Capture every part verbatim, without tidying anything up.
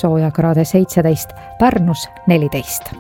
soojakraade seitseteist, Pärnus neliteist.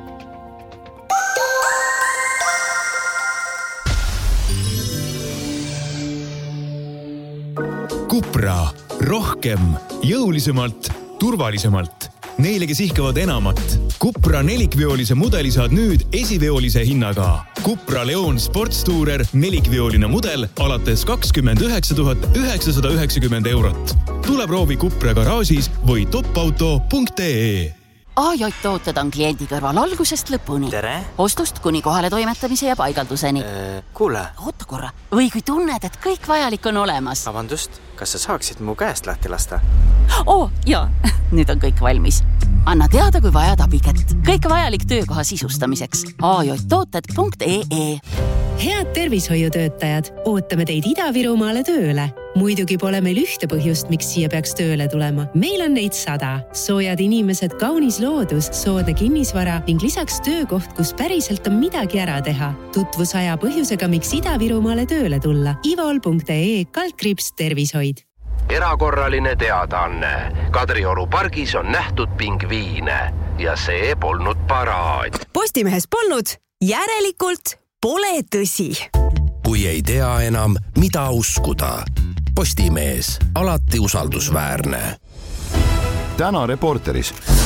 Cupra. Rohkem, jõulisemalt, turvalisemalt. Neile, kes ihkavad enamat. Cupra nelikveolise mudeli saad nüüd esiveolise hinnaga. Cupra Leon Sportstourer nelikveoline mudel alates kakskümmend üheksa tuhat üheksasada üheksakümmend eurot. Tule proovi Cupra garaažis või topauto punkt ee. A J tooted on kliendi kõrval algusest lõpuni. Tere! Ostust kuni kohale toimetamise ja paigalduseni. Äh, kuule! Oota korra. Või kui tunned, et kõik vajalik on olemas. Vabandust, kas sa saaksid mu käest lahti lasta? Oo, jaa. Nüüd on kõik valmis. Anna teada, kui vajad abikätt. Kõik vajalik töökoha sisustamiseks. A J tooted punkt ee. Head tervishoiutöötajad, ootame teid Ida-Virumaale tööle. Muidugi pole meil ühte põhjust, miks siia peaks tööle tulema. Meil on neid sada. Soojad inimesed, kaunis loodus, soodne kinnisvara ning lisaks töökoht, kus päriselt on midagi ära teha. Tutvusaja põhjusega, miks Ida-Virumaale tööle tulla. ivol punkt ee kaldkriips tervishoid. Erakorraline teadaanne. Kadrioru pargis on nähtud pingviine ja see polnud paraad. Postimehes polnud, järelikult pole tõsi. Kui ei tea enam, mida uskuda. Postimees, alati usaldusväärne. Täna Reporteris.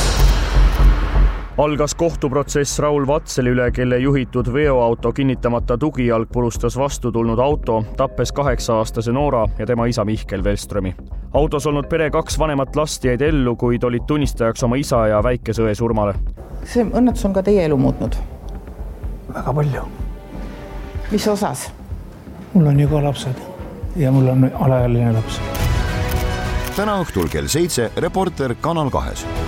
Algas kohtuprotsess Raul Vatseli üle, kelle juhitud veoauto kinnitamata tugijalg purustas vastu tulnud auto, tappes kaheksa-aastase Noora ja tema isa Mihkel Velströmi. Autos olnud pere kaks vanemat last jäid ellu, kuid olid tunnistajaks oma isa ja väikesõe surmale. See õnnetus on ka teie elu muutnud? Väga palju. Mis osas? Mul on ju ka lapsed ja mul on alaealine laps. Täna õhtul kell seitse Reporter Kanal kahes.